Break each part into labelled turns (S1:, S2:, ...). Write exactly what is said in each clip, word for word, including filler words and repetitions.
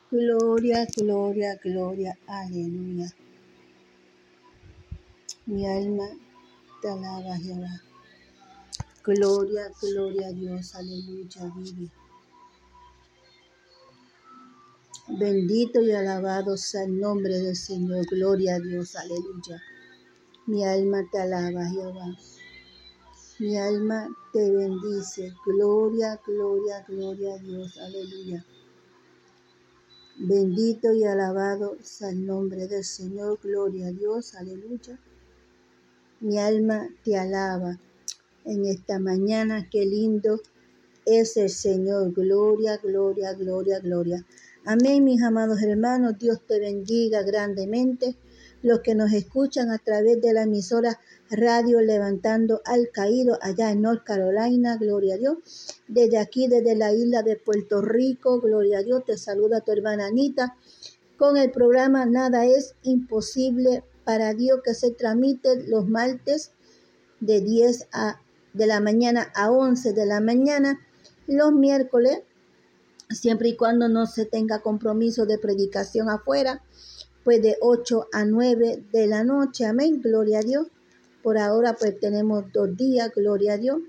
S1: Gloria, gloria, gloria, aleluya. Mi alma te alaba, Jehová. Gloria, gloria a Dios, aleluya, vive. Bendito y alabado sea el nombre del Señor. Gloria a Dios, aleluya. Mi alma te alaba, Jehová. Mi alma te bendice. Gloria, gloria, gloria a Dios, aleluya. Bendito y alabado sea el nombre del Señor. Gloria a Dios, aleluya. Mi alma te alaba en esta mañana. Qué lindo es el Señor. Gloria, gloria, gloria, gloria. Amén, mis amados hermanos. Dios te bendiga grandemente. Los que nos escuchan a través de la emisora Radio Levantando al Caído, allá en North Carolina, gloria a Dios. Desde aquí, desde la isla de Puerto Rico, gloria a Dios, te saluda tu hermana Anita con el programa Nada es Imposible para Dios, que se transmite los martes de diez a, de la mañana a once de la mañana, los miércoles, siempre y cuando no se tenga compromiso de predicación afuera, pues de ocho a nueve de la noche. Amén, gloria a Dios. Por ahora pues tenemos dos días, gloria a Dios.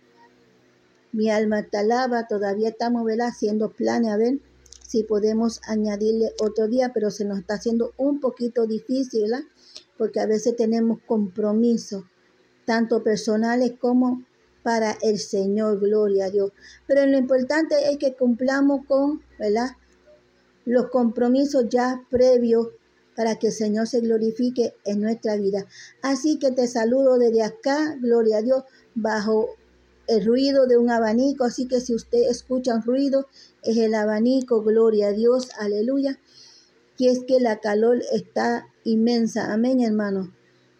S1: Mi alma te alaba. Todavía estamos, ¿verdad?, haciendo planes a ver si podemos añadirle otro día, pero se nos está haciendo un poquito difícil, ¿verdad?, porque a veces tenemos compromisos, tanto personales como para el Señor, gloria a Dios. Pero lo importante es que cumplamos con, ¿verdad?, los compromisos ya previos para que el Señor se glorifique en nuestra vida. Así que te saludo desde acá, gloria a Dios, bajo el ruido de un abanico. Así que si usted escucha un ruido, es el abanico, gloria a Dios, aleluya. Que es que la calor está inmensa, amén, hermano.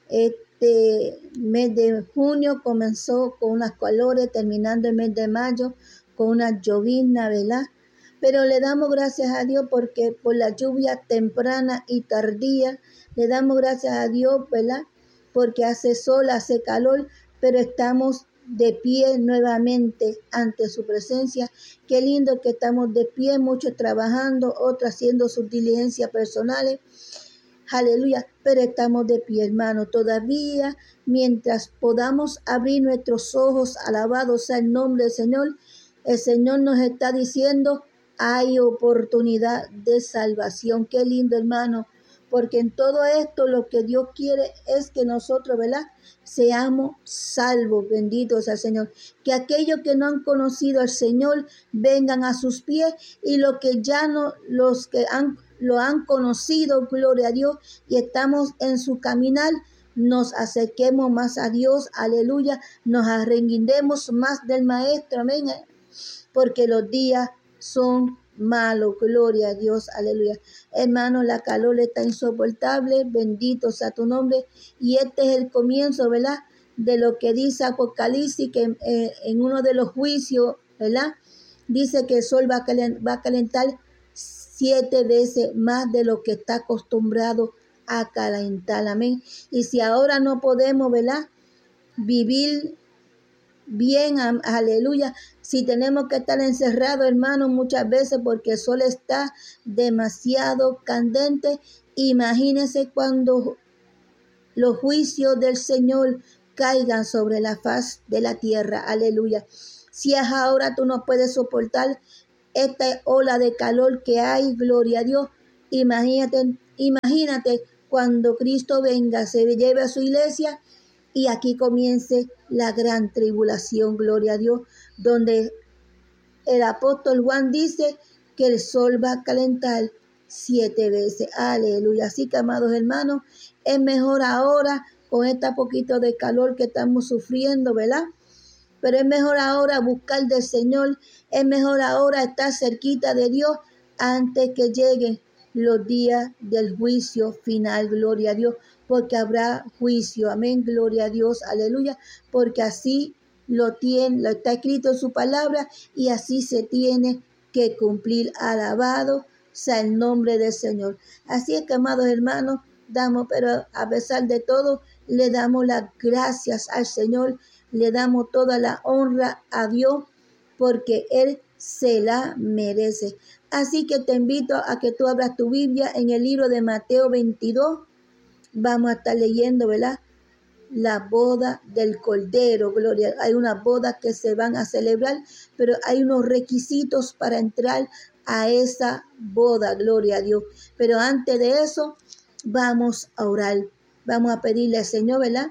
S1: Este mes de junio comenzó con unas calores, terminando el mes de mayo con una llovizna, ¿verdad? Pero le damos gracias a Dios porque por la lluvia temprana y tardía, le damos gracias a Dios, ¿verdad?, porque hace sol, hace calor, pero estamos de pie nuevamente ante su presencia. Qué lindo que estamos de pie, muchos trabajando, otros haciendo sus diligencias personales. Aleluya, pero estamos de pie, hermano. Todavía, mientras podamos abrir nuestros ojos, alabado sea el nombre del Señor, el Señor nos está diciendo, hay oportunidad de salvación. Qué lindo, hermano, porque en todo esto lo que Dios quiere es que nosotros, ¿verdad?, seamos salvos. Bendito sea el Señor. Que aquellos que no han conocido al Señor vengan a sus pies, y los que ya no, los que han, lo han conocido, gloria a Dios, y estamos en su caminar, nos acerquemos más a Dios, aleluya, nos arreguindemos más del Maestro, amén, porque los días son malos, gloria a Dios, aleluya. Hermano, la calor está insoportable, bendito sea tu nombre, y este es el comienzo, ¿verdad?, de lo que dice Apocalipsis, que eh, en uno de los juicios, ¿verdad?, dice que el sol va a, calent- va a calentar siete veces más de lo que está acostumbrado a calentar, amén. Y si ahora no podemos, ¿verdad?, vivir bien, aleluya, si tenemos que estar encerrados, hermanos, muchas veces porque el sol está demasiado candente, imagínense cuando los juicios del Señor caigan sobre la faz de la tierra, aleluya. Si es ahora, tú no puedes soportar esta ola de calor que hay, gloria a Dios. Imagínate, imagínate cuando Cristo venga, se lleve a su iglesia y aquí comience la gran tribulación, gloria a Dios, donde el apóstol Juan dice que el sol va a calentar siete veces, aleluya. Así que, amados hermanos, es mejor ahora con este poquito de calor que estamos sufriendo, ¿verdad? Pero es mejor ahora buscar del Señor, es mejor ahora estar cerquita de Dios antes que lleguen los días del juicio final, gloria a Dios, porque habrá juicio, amén, gloria a Dios, aleluya, porque así lo tiene, lo está escrito en su palabra, y así se tiene que cumplir. Alabado sea el nombre del Señor. Así es que, amados hermanos, damos, pero a pesar de todo, le damos las gracias al Señor, le damos toda la honra a Dios, porque Él se la merece. Así que te invito a que tú abras tu Biblia en el libro de Mateo veintidós. Vamos a estar leyendo, ¿verdad? La boda del Cordero, gloria. Hay unas bodas que se van a celebrar, pero hay unos requisitos para entrar a esa boda, gloria a Dios. Pero antes de eso, vamos a orar. Vamos a pedirle al Señor, ¿verdad?,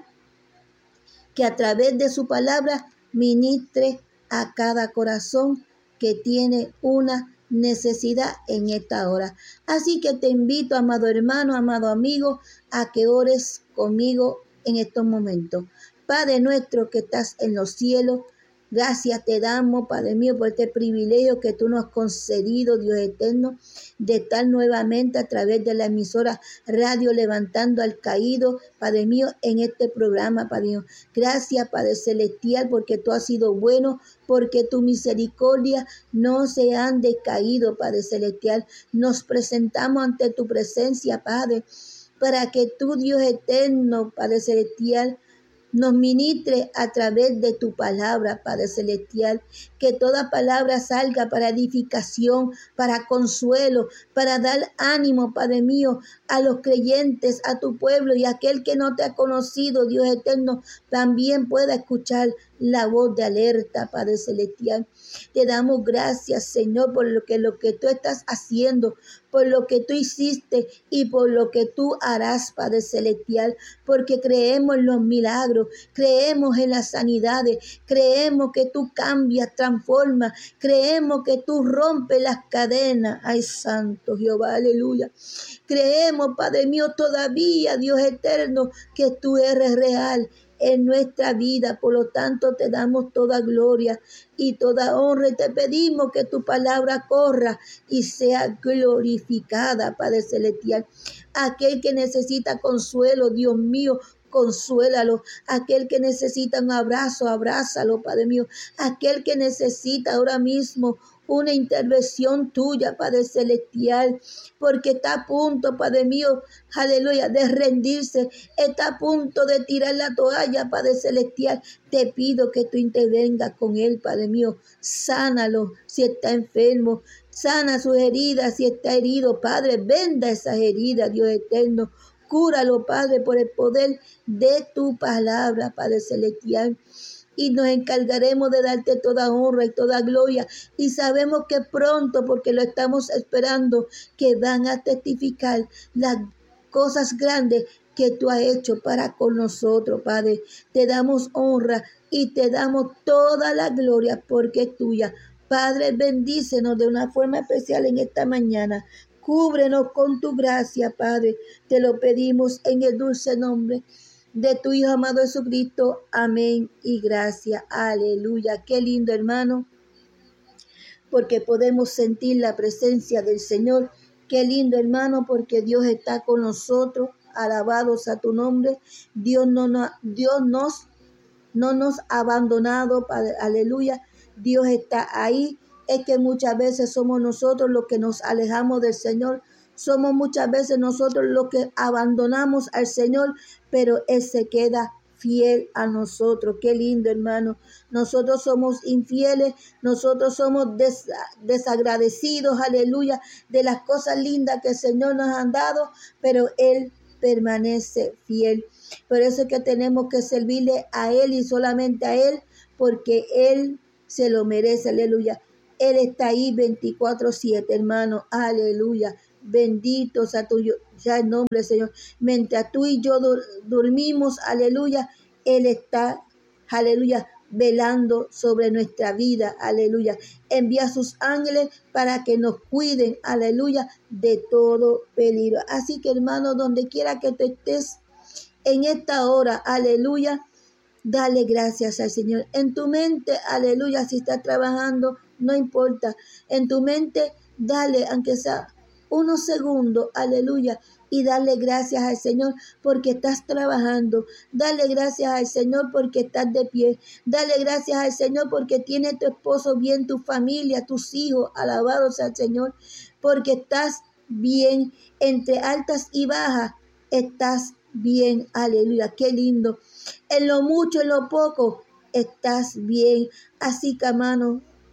S1: que a través de su palabra ministre a cada corazón que tiene una necesidad en esta hora. Así que te invito, amado hermano, amado amigo, a que ores conmigo en estos momentos. Padre nuestro que estás en los cielos, gracias te damos, Padre mío, por este privilegio que tú nos has concedido, Dios eterno, de estar nuevamente a través de la emisora Radio Levantando al Caído, Padre mío, en este programa, Padre mío. Gracias, Padre Celestial, porque tú has sido bueno, porque tu misericordia no se han decaído, Padre Celestial. Nos presentamos ante tu presencia, Padre, para que tú, Dios eterno, Padre Celestial, nos ministre a través de tu palabra, Padre Celestial. Que toda palabra salga para edificación, para consuelo, para dar ánimo, Padre mío, a los creyentes, a tu pueblo, y aquel que no te ha conocido, Dios eterno, también pueda escuchar la voz de alerta, Padre Celestial. Te damos gracias, Señor, por lo que, lo que tú estás haciendo, por lo que tú hiciste y por lo que tú harás, Padre Celestial, porque creemos en los milagros, creemos en las sanidades, creemos que tú cambias, transformas, creemos que tú rompes las cadenas. Ay, santo Jehová, aleluya. Creemos, Padre mío, todavía, Dios eterno, que tú eres real en nuestra vida. Por lo tanto, te damos toda gloria y toda honra y te pedimos que tu palabra corra y sea glorificada, Padre Celestial. Aquel que necesita consuelo, Dios mío, consuélalo. Aquel que necesita un abrazo, abrázalo, Padre mío. Aquel que necesita ahora mismo una intervención tuya, Padre Celestial, porque está a punto, Padre mío, aleluya, de rendirse, está a punto de tirar la toalla, Padre Celestial. Te pido que tú intervengas con él, Padre mío. Sánalo si está enfermo, sana sus heridas si está herido, Padre. Venda esas heridas, Dios eterno. Cúralo, Padre, por el poder de tu palabra, Padre Celestial. Y nos encargaremos de darte toda honra y toda gloria. Y sabemos que pronto, porque lo estamos esperando, que van a testificar las cosas grandes que tú has hecho para con nosotros, Padre. Te damos honra y te damos toda la gloria porque es tuya. Padre, bendícenos de una forma especial en esta mañana. Cúbrenos con tu gracia, Padre. Te lo pedimos en el dulce nombre de tu Hijo amado Jesucristo. Amén y gracias. Aleluya. Qué lindo, hermano, porque podemos sentir la presencia del Señor. Qué lindo, hermano, porque Dios está con nosotros. Alabados a tu nombre. Dios no, no, Dios nos, no nos ha abandonado, Padre. Aleluya. Dios está ahí. Es que muchas veces somos nosotros los que nos alejamos del Señor. Somos muchas veces nosotros los que abandonamos al Señor, pero Él se queda fiel a nosotros. Qué lindo, hermano. Nosotros somos infieles, nosotros somos des, desagradecidos, aleluya, de las cosas lindas que el Señor nos ha dado, pero Él permanece fiel. Por eso es que tenemos que servirle a Él y solamente a Él, porque Él se lo merece, aleluya. Él está ahí veinticuatro siete, hermano, aleluya. Bendito sea tuyo, ya el nombre del Señor. Mientras tú y yo dur- dormimos, aleluya, Él está, aleluya, velando sobre nuestra vida, aleluya. Envía a sus ángeles para que nos cuiden, aleluya, de todo peligro. Así que, hermano, donde quiera que tú estés en esta hora, aleluya, dale gracias al Señor. En tu mente, aleluya, si estás trabajando, no importa. En tu mente, dale, aunque sea unos segundos, aleluya, y dale gracias al Señor porque estás trabajando. Dale gracias al Señor porque estás de pie. Dale gracias al Señor porque tiene tu esposo bien, tu familia, tus hijos. Alabados al Señor porque estás bien. Entre altas y bajas, estás bien. Aleluya, qué lindo. En lo mucho, en lo poco, estás bien. Así que, hermano,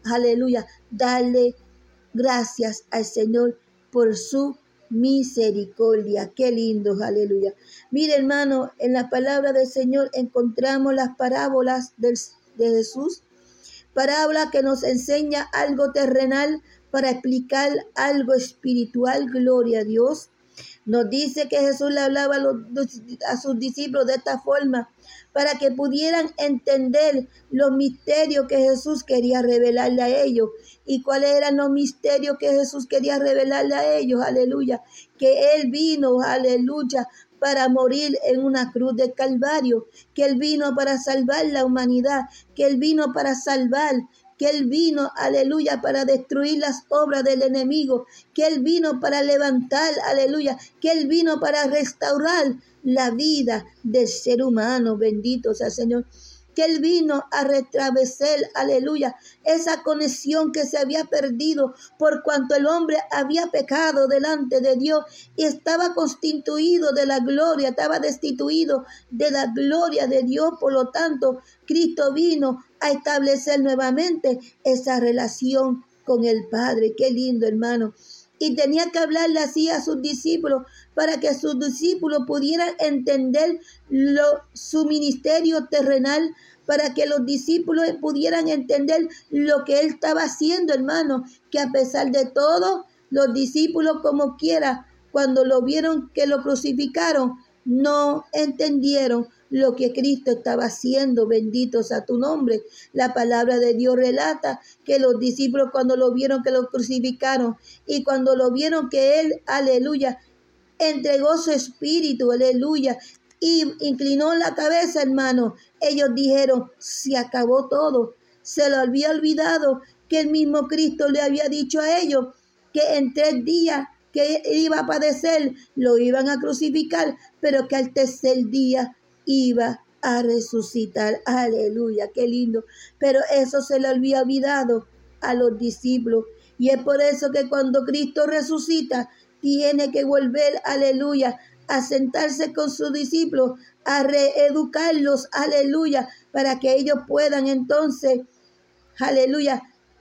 S1: aleluya, darle gracias al Señor por su misericordia. Qué lindo, aleluya. Mire, hermano, en la palabra del Señor encontramos las parábolas del, de Jesús, parábola que nos enseña algo terrenal para explicar algo espiritual. Gloria a Dios. Nos dice que Jesús le hablaba a, los, a sus discípulos de esta forma para que pudieran entender los misterios que Jesús quería revelarle a ellos. ¿Y cuáles eran los misterios que Jesús quería revelarle a ellos? Aleluya. Que Él vino, aleluya, para morir en una cruz de Calvario, que Él vino para salvar la humanidad, que Él vino para salvar, que Él vino, aleluya, para destruir las obras del enemigo, que Él vino para levantar, aleluya, que Él vino para restaurar la vida del ser humano, bendito sea el Señor, que Él vino a restablecer, aleluya, esa conexión que se había perdido por cuanto el hombre había pecado delante de Dios y estaba constituido de la gloria, estaba destituido de la gloria de Dios. Por lo tanto, Cristo vino a establecer nuevamente esa relación con el Padre. Qué lindo, hermano. Y tenía que hablarle así a sus discípulos para que sus discípulos pudieran entender lo, su ministerio terrenal, para que los discípulos pudieran entender lo que Él estaba haciendo, hermano, que a pesar de todo, los discípulos como quiera, cuando lo vieron que lo crucificaron, no entendieron lo que Cristo estaba haciendo. Bendito sea tu nombre. La palabra de Dios relata que los discípulos cuando lo vieron que lo crucificaron y cuando lo vieron que Él, aleluya, entregó su espíritu, aleluya, y inclinó la cabeza, hermano, ellos dijeron, se acabó todo. Se lo había olvidado que el mismo Cristo le había dicho a ellos que en tres días que iba a padecer, lo iban a crucificar, pero que al tercer día iba a resucitar. Aleluya, qué lindo. Pero eso se le había olvidado a los discípulos. Y es por eso que cuando Cristo resucita, tiene que volver, aleluya, a sentarse con sus discípulos, a reeducarlos, aleluya, para que ellos puedan entonces, aleluya,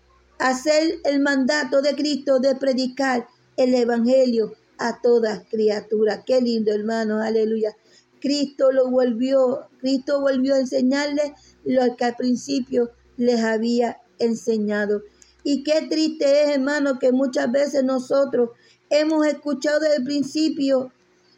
S1: hacer el mandato de Cristo de predicar el evangelio a toda criatura. Qué lindo, hermano, aleluya. Cristo lo volvió, Cristo volvió a enseñarles lo que al principio les había enseñado. Y qué triste es, hermano, que muchas veces nosotros hemos escuchado desde el principio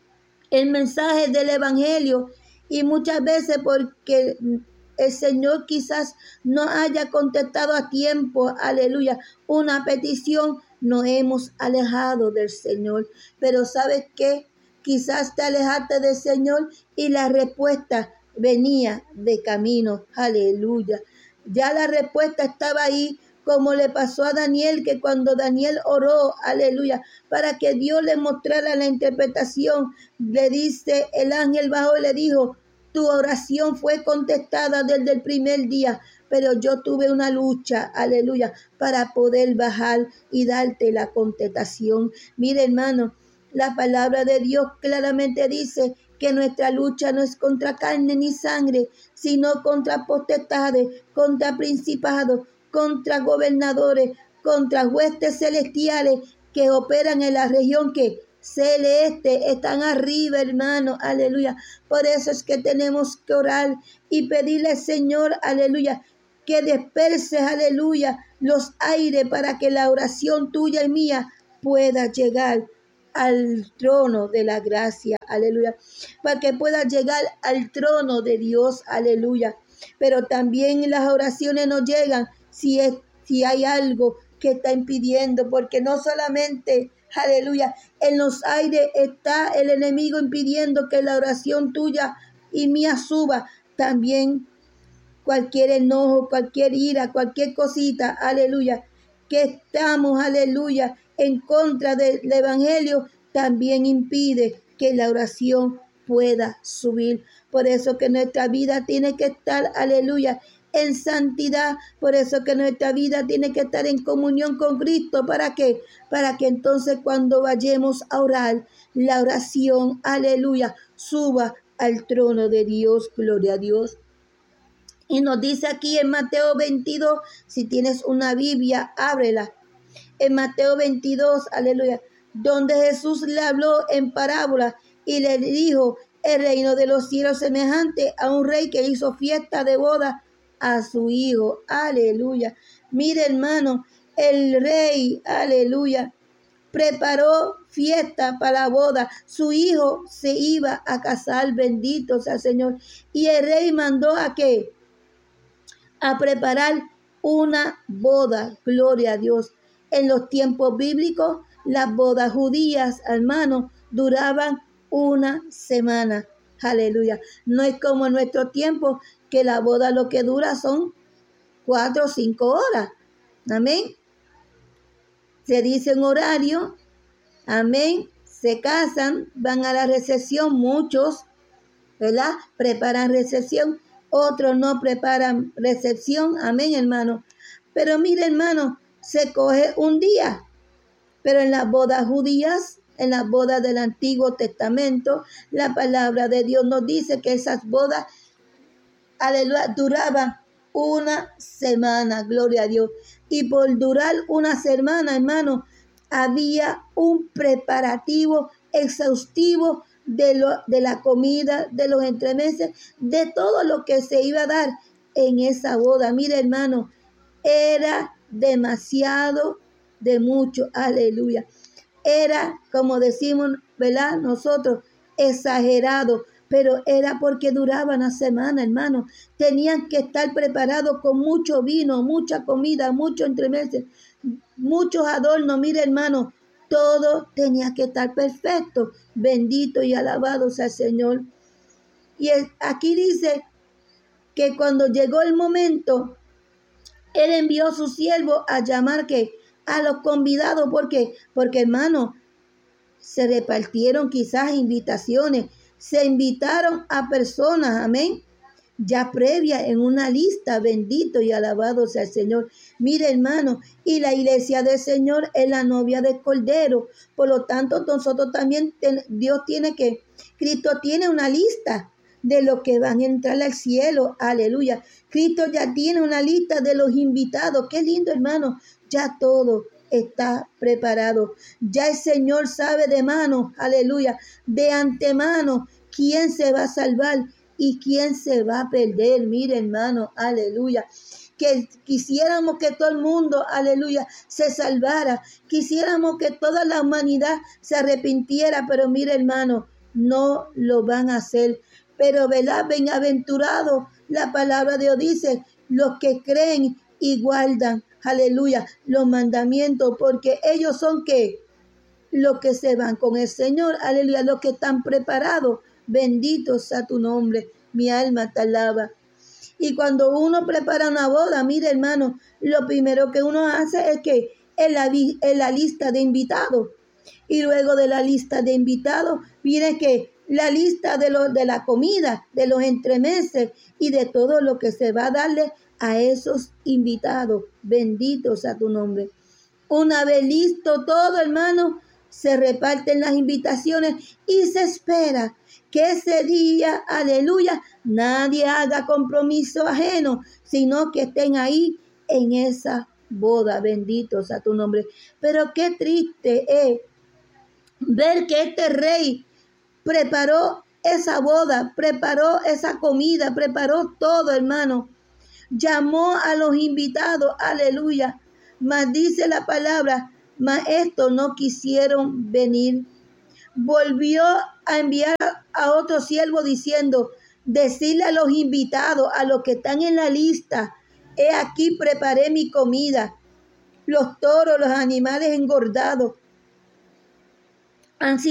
S1: el mensaje del evangelio y muchas veces porque el Señor quizás no haya contestado a tiempo, aleluya, una petición, nos hemos alejado del Señor. Pero ¿sabes qué? Quizás te alejaste del Señor y la respuesta venía de camino, aleluya. Ya la respuesta estaba ahí, como le pasó a Daniel, que cuando Daniel oró, aleluya, para que Dios le mostrara la interpretación, le dice, el ángel bajó y le dijo, tu oración fue contestada desde el primer día, pero yo tuve una lucha, aleluya, para poder bajar y darte la contestación. Mire, hermano, la palabra de Dios claramente dice que nuestra lucha no es contra carne ni sangre, sino contra potestades, contra principados, contra gobernadores, contra huestes celestiales que operan en la región que celeste, están arriba, hermano, aleluya. Por eso es que tenemos que orar y pedirle al Señor, aleluya, que disperse, aleluya, los aires para que la oración tuya y mía pueda llegar al trono de la gracia, aleluya, para que pueda llegar al trono de Dios, aleluya. Pero también las oraciones nos llegan si, es, si hay algo que está impidiendo, porque no solamente, aleluya, en los aires está el enemigo impidiendo que la oración tuya y mía suba, también cualquier enojo, cualquier ira, cualquier cosita, aleluya, que estamos, aleluya, en contra del evangelio, también impide que la oración pueda subir. Por eso que nuestra vida tiene que estar, aleluya, en santidad. Por eso que nuestra vida tiene que estar en comunión con Cristo. ¿Para qué? Para que entonces cuando vayamos a orar, la oración, aleluya, suba al trono de Dios. Gloria a Dios. Y nos dice aquí en Mateo veintidós, si tienes una Biblia, ábrela. En Mateo veintidós, aleluya, donde Jesús le habló en parábola y le dijo, el reino de los cielos semejante a un rey que hizo fiesta de boda a su hijo. Aleluya. Mire, hermano, el rey, aleluya, preparó fiesta para la boda. Su hijo se iba a casar, bendito sea el Señor. Y el rey mandó a qué? A preparar una boda. Gloria a Dios. En los tiempos bíblicos, las bodas judías, hermanos, duraban una semana. Aleluya. No es como en nuestro tiempo, que la boda lo que dura son cuatro o cinco horas. Amén. Se dice en horario. Amén. Se casan, van a la recepción, muchos, ¿verdad? Preparan recepción, otros no preparan recepción. Amén, hermano. Pero mire, hermano, se coge un día. Pero en las bodas judías, en las bodas del Antiguo Testamento, la palabra de Dios nos dice que esas bodas, aleluya, duraban una semana, gloria a Dios. Y por durar una semana, hermano, había un preparativo exhaustivo de, lo, de la comida, de los entremeses, de todo lo que se iba a dar en esa boda. Mire, hermano, era demasiado de mucho, aleluya. Era, como decimos, ¿verdad? Nosotros, exagerado, pero era porque duraba una semana, hermano. Tenían que estar preparados con mucho vino, mucha comida, mucho entremeses, muchos adornos. Mire, hermano, todo tenía que estar perfecto. Bendito y alabado sea el Señor. Y aquí dice que cuando llegó el momento, Él envió a su siervo a llamar que a los convidados. ¿Por qué? Porque, hermano, se repartieron quizás invitaciones. Se invitaron a personas, amén, ya previa en una lista. Bendito y alabado sea el Señor. Mire, hermano, y la iglesia del Señor es la novia del Cordero. Por lo tanto, nosotros también, Dios tiene que, Cristo tiene una lista de los que van a entrar al cielo. Aleluya. Cristo ya tiene una lista de los invitados. Qué lindo, hermano. Ya todo está preparado. Ya el Señor sabe de mano, aleluya, de antemano, quién se va a salvar y quién se va a perder. Mire, hermano, aleluya. Que quisiéramos que todo el mundo, aleluya, se salvara. Quisiéramos que toda la humanidad se arrepintiera, pero mire, hermano, no lo van a hacer. Pero, ¿verdad? Bienaventurado, la palabra de Dios dice, los que creen y guardan, aleluya, los mandamientos, porque ellos son que los que se van con el Señor, aleluya, los que están preparados. Bendito sea tu nombre, mi alma te alaba. Y cuando uno prepara una boda, mire, hermano, lo primero que uno hace es que en la, en la lista de invitados, y luego de la lista de invitados viene que la lista de, lo, de la comida, de los entremeses y de todo lo que se va a darle a esos invitados. Bendito sea tu nombre. Una vez listo todo, hermano, se reparten las invitaciones y se espera que ese día, aleluya, nadie haga compromiso ajeno, sino que estén ahí en esa boda. Bendito sea tu nombre. Pero qué triste es ver que este rey preparó esa boda, preparó esa comida, preparó todo, hermano. Llamó a los invitados, aleluya. Mas dice la palabra, mas estos no quisieron venir. Volvió a enviar a otro siervo diciendo, decirle a los invitados, a los que están en la lista, he aquí preparé mi comida. Los toros, los animales engordados han sido